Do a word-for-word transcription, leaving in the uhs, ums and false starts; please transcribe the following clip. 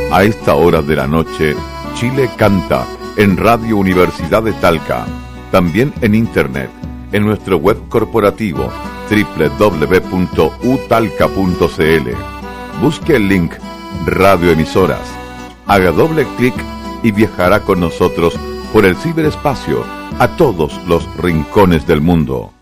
A esta hora de la noche, Chile canta en Radio Universidad de Talca. También en internet, en nuestro web corporativo doble u doble u doble u punto u talca punto c l. Busque el link Radio Emisoras, haga doble clic y viajará con nosotros por el ciberespacio a todos los rincones del mundo.